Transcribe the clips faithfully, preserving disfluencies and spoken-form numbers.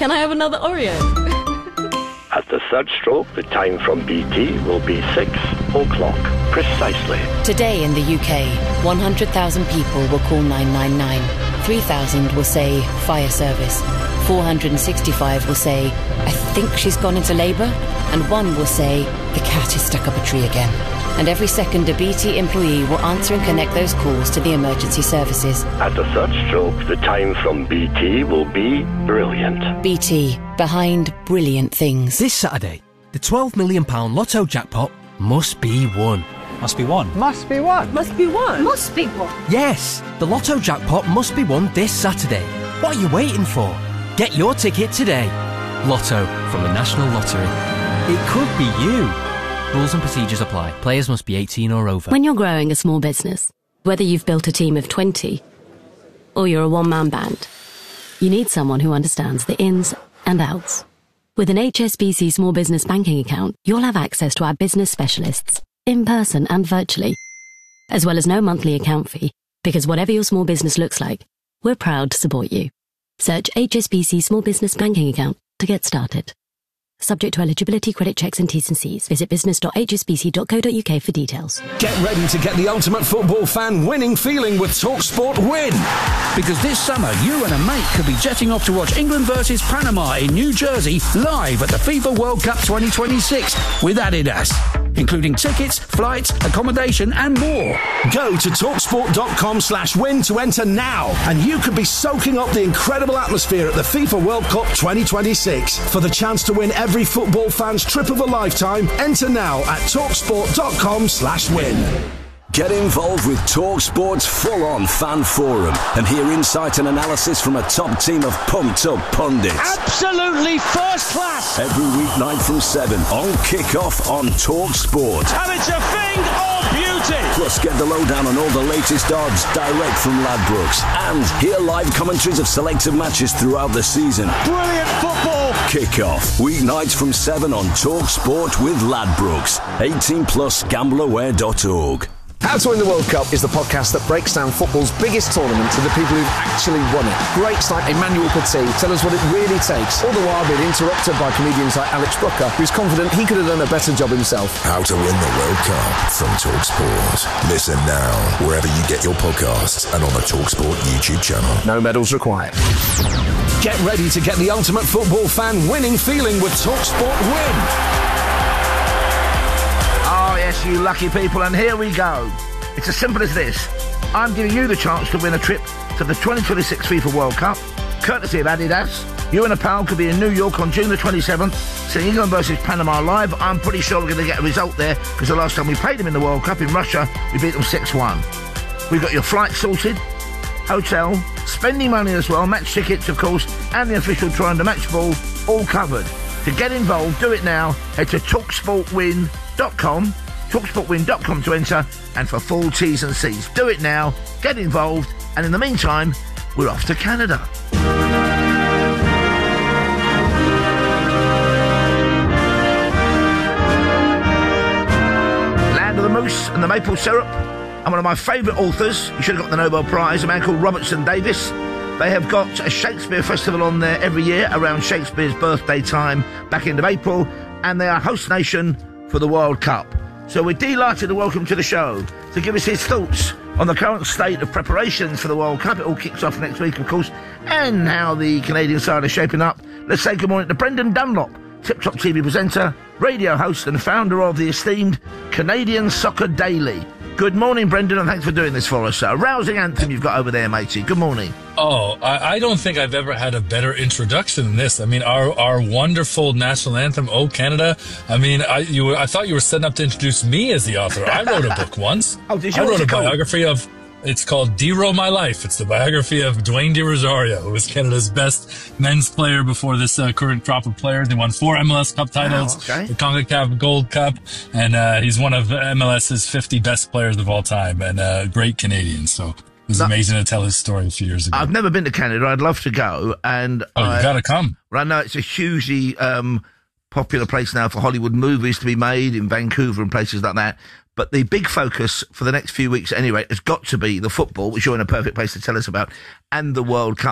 Can I have another Oreo? At the third stroke, the time from B T will be six o'clock, precisely. Today in the U K, one hundred thousand people will call nine nine nine. three thousand will say fire service. four hundred sixty-five will say, I think she's gone into labour. And one will say, the cat is stuck up a tree again. And every second, a B T employee will answer and connect those calls to the emergency services. At the third stroke, the time from B T will be brilliant. B T, behind brilliant things. This Saturday, the twelve million pounds Lotto jackpot must be won. Must be won. Must be won. Must be one. Must be one. Yes, the Lotto jackpot must be won this Saturday. What are you waiting for? Get your ticket today. Lotto from the National Lottery. It could be you. Rules and procedures apply. Players must be eighteen or over. When you're growing a small business, whether you've built a team of twenty or you're a one-man band, you need someone who understands the ins and outs. With an H S B C small business banking account, you'll have access to our business specialists, in person and virtually, as well as no monthly account fee, because whatever your small business looks like, we're proud to support you. Search H S B C Small Business Banking Account to get started. Subject to eligibility, credit checks and T's and C's. Visit business dot h s b c dot co dot u k for details. Get ready to get the ultimate football fan winning feeling with TalkSport Win. Because this summer, you and a mate could be jetting off to watch England versus Panama in New Jersey live at the FIFA World Cup twenty twenty-six with Adidas, including tickets, flights, accommodation and more. Go to talksport.com slash win to enter now, and you could be soaking up the incredible atmosphere at the FIFA World Cup twenty twenty-six. For the chance to win every football fan's trip of a lifetime, enter now at talksport.com slash win. Get involved with TalkSport's full-on fan forum and hear insight and analysis from a top team of pumped-up pundits. Absolutely first class! Every weeknight from seven on Kick-Off on TalkSport. And it's a thing of beauty! Plus, get the lowdown on all the latest odds direct from Ladbrokes. And hear live commentaries of selected matches throughout the season. Brilliant football! Kick-Off, weeknights from seven on TalkSport with Ladbrokes. eighteen plus gamble aware dot org. How to Win the World Cup is the podcast that breaks down football's biggest tournament to the people who've actually won it. Greats like Emmanuel Petit tell us what it really takes, all the while being interrupted by comedians like Alex Brooker, who's confident he could have done a better job himself. How to Win the World Cup from TalkSport. Listen now wherever you get your podcasts and on the TalkSport YouTube channel. No medals required. Get ready to get the ultimate football fan winning feeling with TalkSport Win. Oh, yes, you lucky people, and here we go. It's as simple as this. I'm giving you the chance to win a trip to the twenty twenty-six FIFA World Cup, courtesy of Adidas. You and a pal could be in New York on June the twenty-seventh, seeing England versus Panama live. I'm pretty sure we're going to get a result there, because the last time we played them in the World Cup in Russia, we beat them six one. We've got your flight sorted, hotel, spending money as well, match tickets, of course, and the official Try Under Match ball, all covered. To get involved, do it now. Head to talksport win dot com, talksport win dot com to enter, and for full T's and C's. Do it now, get involved, and in the meantime, we're off to Canada. Land of the Moose and the Maple Syrup, and one of my favourite authors, you should have got the Nobel Prize, a man called Robertson Davis. They have got a Shakespeare festival on there every year around Shakespeare's birthday time, back end of April, and they are host nation for the World Cup. So we're delighted to welcome to the show to give us his thoughts on the current state of preparations for the World Cup. It all kicks off next week, of course, and how the Canadian side is shaping up. Let's say good morning to Brendan Dunlop, Tip-Top T V presenter, radio host and founder of the esteemed Canadian Soccer Daily. Good morning, Brendan, and thanks for doing this for us, sir. A rousing anthem you've got over there, matey. Good morning. Oh, I, I don't think I've ever had a better introduction than this. I mean, our our wonderful national anthem, "O Canada." I mean, I you were, I thought you were setting up to introduce me as the author. I wrote a book once. Oh, did you? I wrote a called? biography of. It's called D-Row My Life. It's the biography of Dwayne De Rosario, who was Canada's best men's player before this uh, current crop of players. He won four M L S Cup titles, wow, okay. the CONCACAF Gold Cup, and uh, he's one of M L S's fifty best players of all time, and a uh, great Canadian. So it was no, amazing to tell his story a few years ago. I've never been to Canada. I'd love to go. And oh, I, you got to come. Right now, it's a hugely um, popular place now for Hollywood movies to be made in Vancouver and places like that. But the big focus for the next few weeks, anyway, has got to be the football, which you're in a perfect place to tell us about, and the World Cup.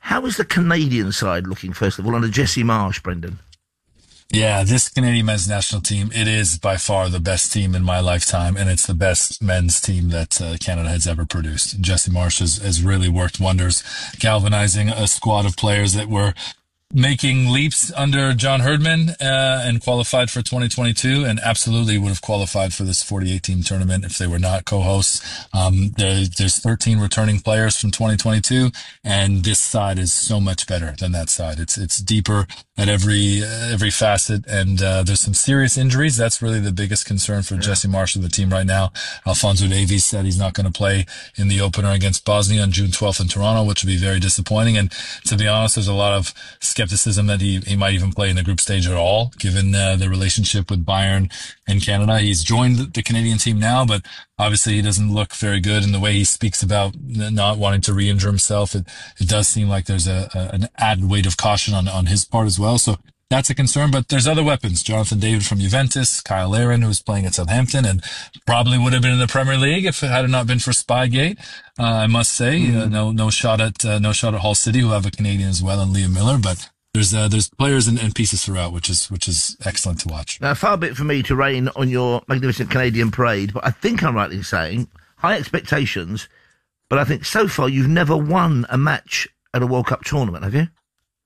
How is the Canadian side looking, first of all, under Jesse Marsch, Brendan? Yeah, this Canadian men's national team, it is by far the best team in my lifetime, and it's the best men's team that uh, Canada has ever produced. Jesse Marsch has, has really worked wonders, galvanizing a squad of players that were making leaps under John Herdman uh, and qualified for twenty twenty-two, and absolutely would have qualified for this forty-eight team tournament if they were not co-hosts. Um, there, there's thirteen returning players from twenty twenty-two, and this side is so much better than that side. It's it's deeper at every uh, every facet, and uh, there's some serious injuries. That's really the biggest concern for yeah. Jesse Marsch and the team right now. Alphonso Davies said he's not going to play in the opener against Bosnia on June twelfth in Toronto, which would be very disappointing. And to be honest, there's a lot of skepticism that he, he might even play in the group stage at all, given uh, the relationship with Bayern and Canada. He's joined the Canadian team now, but obviously he doesn't look very good in the way he speaks about not wanting to re-injure himself. It, it does seem like there's a, a an added weight of caution on, on his part as well. So that's a concern, but there's other weapons. Jonathan David from Juventus, Kyle Larin, who's playing at Southampton and probably would have been in the Premier League if it had not been for Spygate. Uh, I must say, mm. uh, no, no shot at, uh, no shot at Hull City, who have a Canadian as well, and Liam Miller, but There's uh, there's players and, and pieces throughout, which is which is excellent to watch. Now, far be it for me to rain on your magnificent Canadian parade, but I think I'm right in saying high expectations. But I think so far you've never won a match at a World Cup tournament, have you?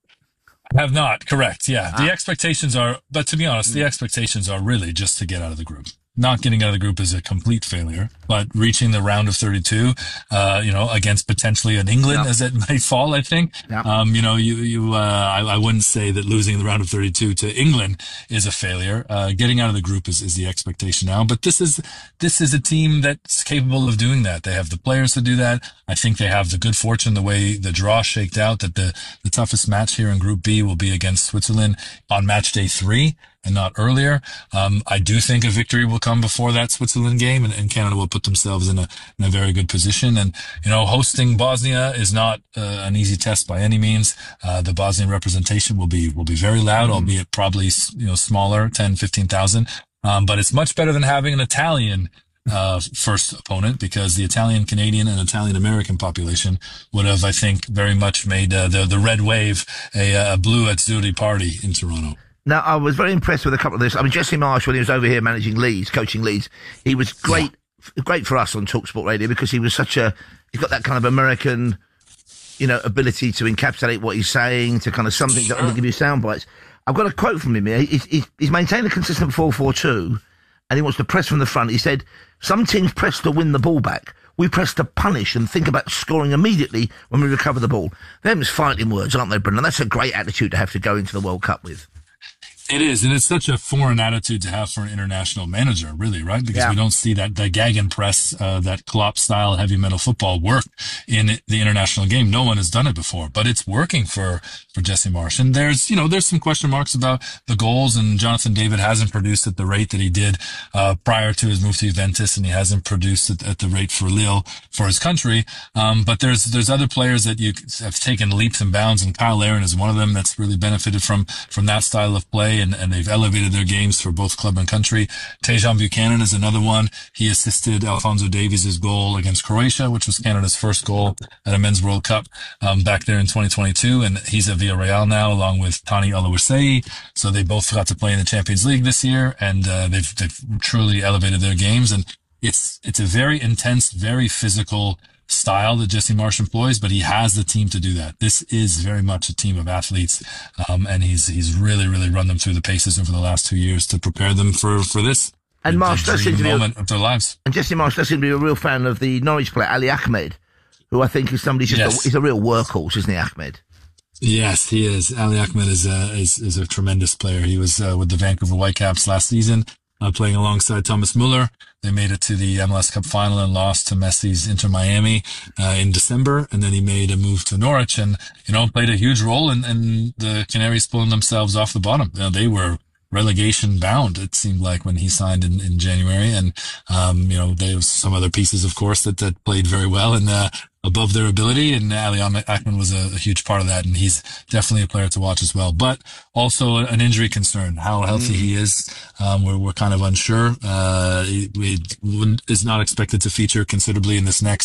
I have not. Correct. Yeah, ah. the expectations are, but to be honest, mm. the expectations are really just to get out of the group. Not getting out of the group is a complete failure, but reaching the round of thirty-two, uh, you know, against potentially an England, yeah. as it might fall, I think. Yeah. Um, you know, you, you, uh, I, I wouldn't say that losing the round of thirty-two to England is a failure. Uh, getting out of the group is, is the expectation now, but this is, this is a team that's capable of doing that. They have the players to do that. I think they have the good fortune, the way the draw shaked out, that the, the toughest match here in Group B will be against Switzerland on match day three, and not earlier. Um, I do think a victory will come before that Switzerland game, and, and Canada will put themselves in a, in a very good position. And, you know, hosting Bosnia is not uh, an easy test by any means. Uh, the Bosnian representation will be, will be very loud, mm-hmm. albeit probably, you know, smaller, ten, fifteen thousand. Um, but it's much better than having an Italian uh, first opponent, because the Italian Canadian and Italian American population would have, I think, very much made uh, the, the red wave a, a blue azzurri party in Toronto. Now, I was very impressed with a couple of this. I mean, Jesse Marsch, when he was over here managing Leeds, coaching Leeds, he was great, yeah. great for us on TalkSport Radio, because he was such a, he's got that kind of American, you know, ability to encapsulate what he's saying, to kind of something sure. that will give you sound bites. I've got a quote from him here. He's, he's, he's maintained a consistent four four two, and he wants to press from the front. He said, some teams press to win the ball back. We press to punish and think about scoring immediately when we recover the ball. Them's fighting words, aren't they, Brendan? That's a great attitude to have to go into the World Cup with. It is, and it's such a foreign attitude to have for an international manager, really, right? Because yeah. we don't see that, that gegenpress, uh, that Klopp-style heavy metal football work in the international game. No one has done it before, but it's working for, for Jesse Marsch. And there's, you know, there's some question marks about the goals, and Jonathan David hasn't produced at the rate that he did, uh, prior to his move to Juventus, and he hasn't produced at, at the rate for Lille for his country. Um, but there's, there's other players that you have taken leaps and bounds, and Kyle Larin is one of them that's really benefited from, from that style of play. And, and they've elevated their games for both club and country. Tejan Buchanan is another one. He assisted Alphonso Davies' goal against Croatia, which was Canada's first goal at a Men's World Cup um, back there in twenty twenty-two. And he's at Villarreal now, along with Tani Oluwaseyi. So they both got to play in the Champions League this year, and uh, they've, they've truly elevated their games. And it's it's a very intense, very physical style that Jesse Marsch employs, but he has the team to do that. This is very much a team of athletes, um, and he's he's really, really run them through the paces over the last two years to prepare them for, for this. And Marsch does seem to be moment of their lives. And Jesse Marsch does seem to be a real fan of the Norwich player, Ali Ahmed, who I think is somebody, just yes. a, he's a real workhorse, isn't he, Ahmed? Yes, he is. Ali Ahmed is a, is, is a tremendous player. He was uh, with the Vancouver Whitecaps last season, uh, playing alongside Thomas Muller. They made it to the M L S Cup final and lost to Messi's Inter Miami uh, in December, and then he made a move to Norwich, and you know played a huge role in, in the Canaries pulling themselves off the bottom. You know, they were relegation bound, it seemed like, when he signed in, in January, and um, you know there was some other pieces, of course, that that played very well and uh, above their ability, and Ali Ahmed was a, a huge part of that, and he's definitely a player to watch as well. But also an injury concern, how healthy mm. he is. Um, we're, we're kind of unsure. Uh, he, he is not expected to feature considerably in this next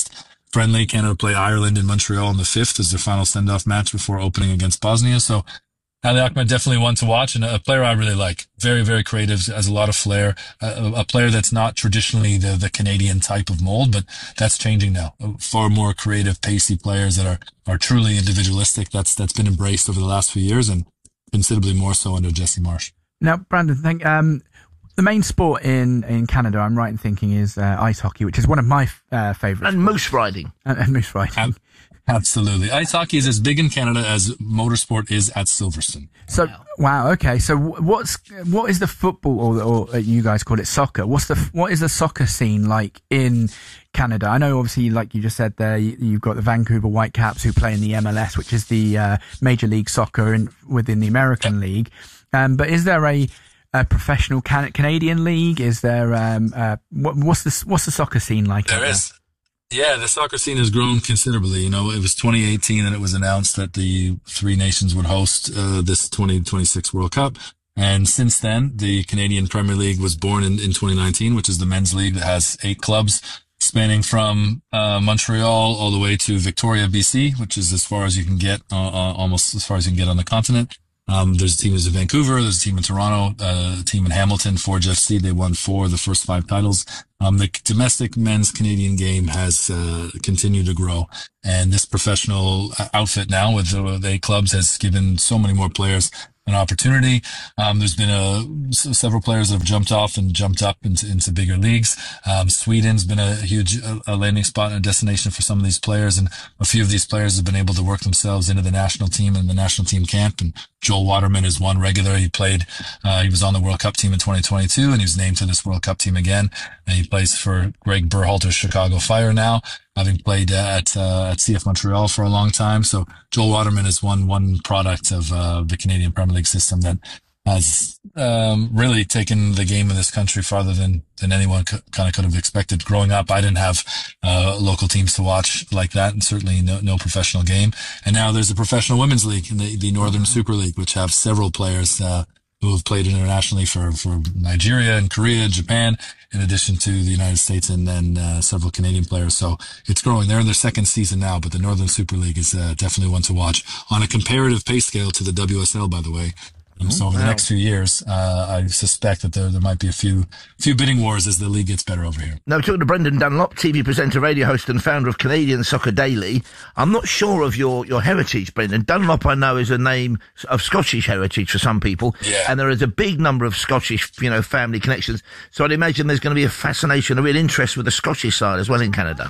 friendly. Canada play Ireland in Montreal on the fifth as their final send-off match before opening against Bosnia. So Ali Ahmed, definitely one to watch, and a player I really like. Very, very creative, has a lot of flair. A, a player that's not traditionally the, the Canadian type of mold, but that's changing now. Far more creative, pacey players that are, are truly individualistic. That's that's been embraced over the last few years, and considerably more so under Jesse Marsh. Now, Brandon, think um, the main sport in, in Canada, I'm right in thinking, is uh, ice hockey, which is one of my uh, favourites. And moose riding. And, and moose riding. Um, Absolutely. Ice hockey is as big in Canada as motorsport is at Silverstone. So, wow, okay. So what's, what is the football, or, or you guys call it soccer? What's the, what is the soccer scene like in Canada? I know obviously, like you just said there, you've got the Vancouver Whitecaps who play in the M L S, which is the uh, Major League Soccer in, within the American League. Um, but is there a, a professional can- Canadian league? Is there, um, uh, what, what's the, what's the soccer scene like? There is. Yeah, the soccer scene has grown considerably. You know, it was twenty eighteen that it was announced that the three nations would host uh, this twenty twenty-six World Cup. And since then, the Canadian Premier League was born in, in twenty nineteen, which is the men's league that has eight clubs spanning from uh, Montreal all the way to Victoria, B C, which is as far as you can get, uh, uh, almost as far as you can get on the continent. Um, there's a team in Vancouver, there's a team in Toronto, uh, a team in Hamilton, Forge F C. They won four of the first five titles. Um, the domestic men's Canadian game has, uh, continued to grow. And this professional outfit now with the, the eight clubs has given so many more players an opportunity. Um, there's been a, several players that have jumped off and jumped up into, into bigger leagues. Um, Sweden's been a huge a landing spot and a destination for some of these players. And a few of these players have been able to work themselves into the national team and the national team camp. And Joel Waterman is one regular. He played, uh, he was on the World Cup team in twenty twenty-two, and he was named to this World Cup team again. And he plays for Greg Berhalter's Chicago Fire now, having played at uh, at C F Montreal for a long time. So Joel Waterman is one one product of uh, the Canadian Premier League system that has um, really taken the game in this country farther than than anyone co- kind of could have expected. Growing up, I didn't have uh, local teams to watch like that, and certainly no, no professional game. And now there's a professional women's league in the, the Northern Super League, which have several players uh, who have played internationally for, for Nigeria and Korea, Japan, in addition to the United States, and then uh, several Canadian players. So it's growing. They're in their second season now, but the Northern Super League is uh, definitely one to watch on a comparative pay scale to the W S L, by the way. Um, so over the next few years, uh, I suspect that there, there might be a few, few bidding wars as the league gets better over here. Now, we're talking to Brendan Dunlop, T V presenter, radio host and founder of Canadian Soccer Daily. I'm not sure of your, your heritage, Brendan. Dunlop, I know, is a name of Scottish heritage for some people. Yeah. And there is a big number of Scottish, you know, family connections. So I'd imagine there's going to be a fascination, a real interest with the Scottish side as well in Canada.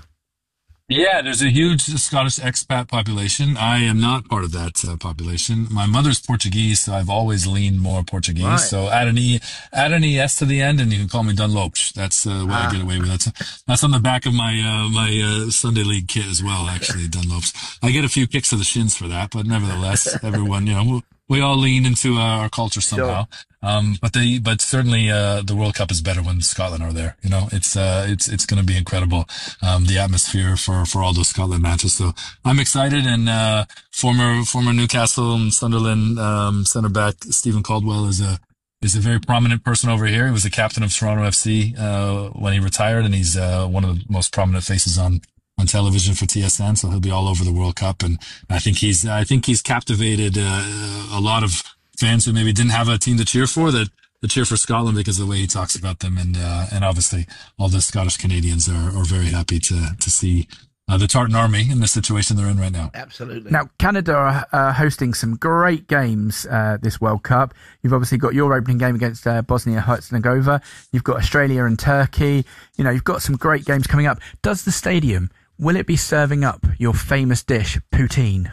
Yeah, there's a huge Scottish expat population. I am not part of that uh, population. My mother's Portuguese, so I've always leaned more Portuguese. Right. So add an E, add an E S to the end, and you can call me Dunlop. That's uh, what ah. I get away with. That's, that's on the back of my uh, my uh, Sunday League kit as well, actually, Dunlops. I get a few kicks to the shins for that, but nevertheless, everyone, you know, we all lean into uh, our culture somehow. Sure. Um, but they, but certainly, uh, the World Cup is better when Scotland are there. You know, it's, uh, it's, it's going to be incredible. Um, the atmosphere for, for all those Scotland matches. So I'm excited. And, uh, former, former Newcastle and Sunderland, um, center back Stephen Caldwell is a, is a very prominent person over here. He was the captain of Toronto F C, uh, when he retired, and he's, uh, one of the most prominent faces on, on television for T S N. So he'll be all over the World Cup. And I think he's, I think he's captivated, uh, a lot of fans who maybe didn't have a team to cheer for, that, that cheer for Scotland because of the way he talks about them. And, uh, and obviously all the Scottish Canadians are, are very happy to, to see, uh, the Tartan Army in the situation they're in right now. Absolutely. Now, Canada are uh, hosting some great games, uh, this World Cup. You've obviously got your opening game against, uh, Bosnia-Herzegovina. You've got Australia and Turkey. You know, you've got some great games coming up. Does the stadium, will it be serving up your famous dish, poutine?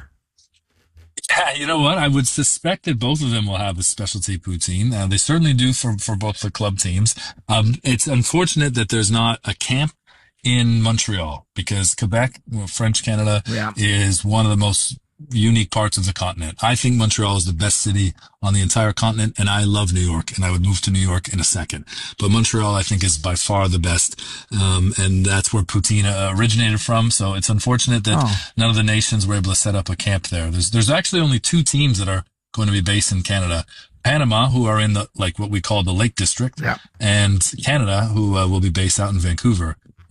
Yeah, you know what? I would suspect that both of them will have a specialty poutine. Uh, they certainly do for, for both the club teams. Um, it's unfortunate that there's not a camp in Montreal, because Quebec, well, French Canada, yeah. is one of the most unique parts of the continent. I think Montreal is the best city on the entire continent, and I love New York, and I would move to New York in a second. But Montreal, I think, is by far the best, um, and that's where poutine uh, originated from. So it's unfortunate that oh. none of the nations were able to set up a camp there. There's there's actually only two teams that are going to be based in Canada. Panama, who are in the, like, what we call the Lake District, yeah. and Canada, who uh, will be based out in Vancouver.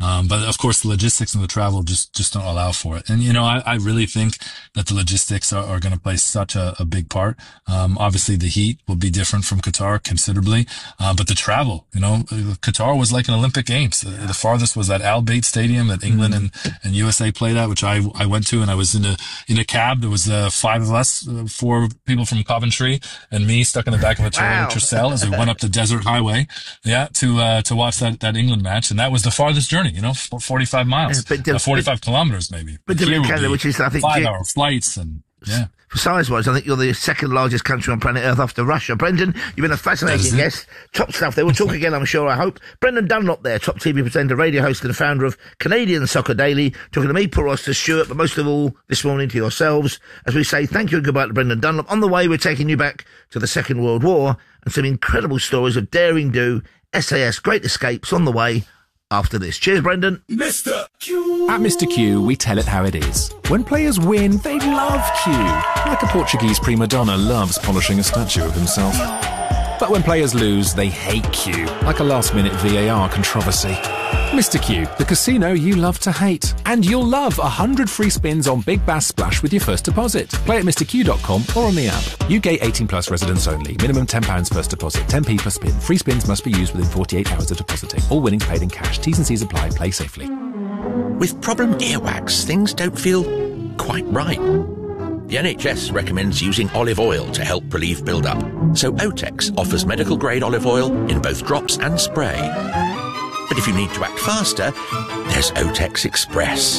Um, but of course, the logistics and the travel just, just don't allow for it. And, you know, I, I really think that the logistics are, are going to play such a, a big part. Um, obviously the heat will be different from Qatar considerably. Uh, but the travel, you know, Qatar was like an Olympic Games. The, the farthest was at Al Bayt Stadium that England and, and U S A played at, which I, I went to, and I was in a, in a cab. There was, uh, five of us, uh, four people from Coventry and me stuck in the back of a Toyota Wow. Tercel as we went up the desert highway. Yeah. To, uh, to watch that, that England match. And that was the farthest journey, you know, forty-five miles, Yeah, but, uh, forty-five but, kilometers maybe. But Here will Canada, be which is, I think, five ge- hour flights and, yeah. Size-wise, I think you're the second largest country on planet Earth after Russia. Brendan, you've been a fascinating guest. Top stuff there. We'll talk again, I'm sure, I hope. Brendan Dunlop there, top T V presenter, radio host and founder of Canadian Soccer Daily, talking to me, Paul Auster Stewart, but most of all, this morning to yourselves, as we say thank you and goodbye to Brendan Dunlop. On the way, we're taking you back to the Second World War and some incredible stories of daring do, S A S, great escapes on the way after this. Cheers, Brendan. Mister Q. At Mister Q, we tell it how it is. When players win, they love Q. Like a Portuguese prima donna loves polishing a statue of himself. But when players lose, they hate Q. Like a last-minute V A R controversy. Mister Q, the casino you love to hate. And you'll love one hundred free spins on Big Bass Splash with your first deposit. Play at mister q dot com or on the app. U K eighteen plus residents only. Minimum ten pounds first deposit. ten p per spin. Free spins must be used within forty-eight hours of depositing. All winnings paid in cash. T's and C's apply. Play safely. With problem earwax, things don't feel quite right. The N H S recommends using olive oil to help relieve build-up. So Otex offers medical-grade olive oil in both drops and spray. But if you need to act faster, there's Otex Express.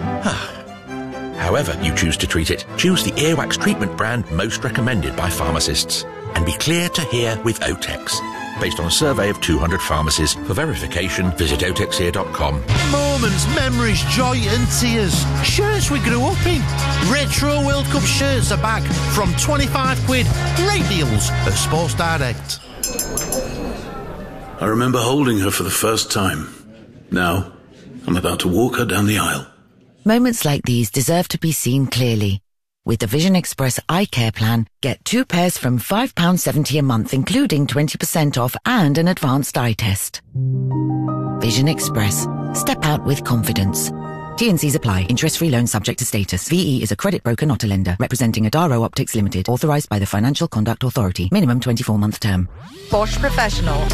However you choose to treat it, choose the earwax treatment brand most recommended by pharmacists. And be clear to hear with Otex. Based on a survey of two hundred pharmacies. For verification, visit otex ear dot com. Moments, memories, joy and tears. Shirts we grew up in. Retro World Cup shirts are back from twenty-five quid. Great deals at Sports Direct. I remember holding her for the first time. Now, I'm about to walk her down the aisle. Moments like these deserve to be seen clearly. With the Vision Express Eye Care Plan, get two pairs from five pounds seventy a month, including twenty percent off and an advanced eye test. Vision Express. Step out with confidence. T and C's apply. Interest-free loan subject to status. V E is a credit broker, not a lender. Representing Adaro Optics Limited. Authorised by the Financial Conduct Authority. Minimum twenty-four month term. Bosch Professional.